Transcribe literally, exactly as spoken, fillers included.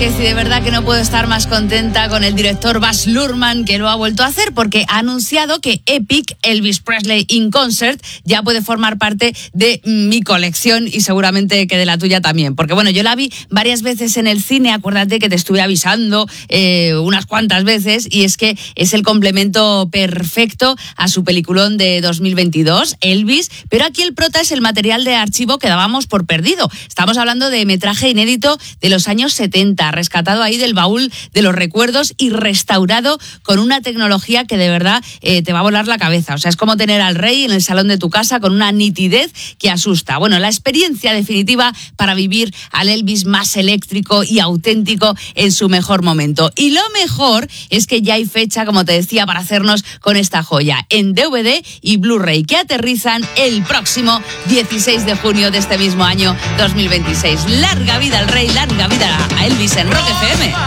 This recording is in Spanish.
Márquez, y de verdad que no puedo estar más contenta con el director Baz Luhrmann, que lo ha vuelto a hacer, porque ha anunciado que Epic, Elvis Presley in Concert, ya puede formar parte de mi colección y seguramente que de la tuya también. Porque bueno, yo la vi varias veces en el cine, acuérdate que te estuve avisando eh, unas cuantas veces, y es que es el complemento perfecto a su peliculón de dos mil veintidós, Elvis, pero aquí el prota es el material de archivo que dábamos por perdido. Estamos hablando de metraje inédito de los años setenta, rescatado ahí del baúl de los recuerdos y restaurado con una tecnología que de verdad eh, te va a volar la cabeza. O sea, es como tener al rey en el salón de tu casa con una nitidez que asusta. Bueno, la experiencia definitiva para vivir al Elvis más eléctrico y auténtico en su mejor momento. Y lo mejor es que ya hay fecha, como te decía, para hacernos con esta joya en D V D y Blu-ray, que aterrizan el próximo dieciséis de junio de este mismo año dos mil veintiséis. Larga vida al rey, larga vida a Elvis en Rock F M.